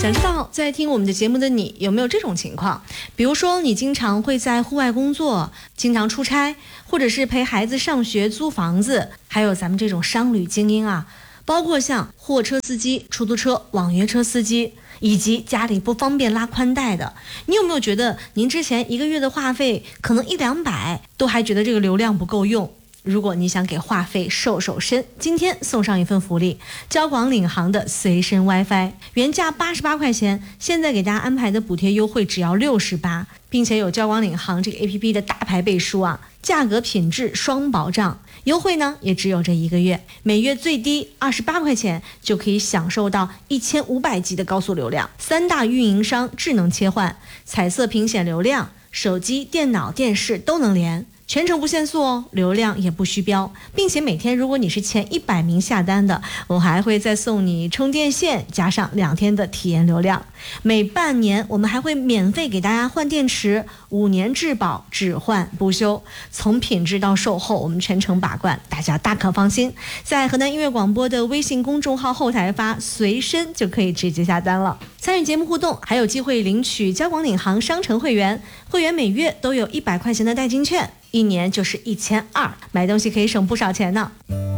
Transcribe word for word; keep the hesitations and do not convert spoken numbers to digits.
想知道在听我们的节目的你有没有这种情况？比如说你经常会在户外工作，经常出差，或者是陪孩子上学、租房子，还有咱们这种商旅精英啊，包括像货车司机、出租车、网约车司机，以及家里不方便拉宽带的，你有没有觉得您之前一个月的话费可能一两百，都还觉得这个流量不够用？如果你想给话费瘦瘦身，今天送上一份福利，交广领航的随身 WiFi， 原价八十八块钱，现在给大家安排的补贴优惠只要六十八，并且有交广领航这个 A P P 的大牌背书啊，价格品质双保障。优惠呢也只有这一个月，每月最低二十八块钱就可以享受到一千五百 G 的高速流量，三大运营商智能切换，彩色屏显流量，手机、电脑、电视都能连。全程不限速哦，流量也不虚标，并且每天如果你是前一百名下单的，我还会再送你充电线，加上两天的体验流量。每半年我们还会免费给大家换电池，五年质保，只换不修。从品质到售后，我们全程把关，大家大可放心。在河南音乐广播的微信公众号后台发随身就可以直接下单了。参与节目互动，还有机会领取交广领航商城会员，会员每月都有一百块钱的代金券，一年就是一千二，买东西可以省不少钱呢。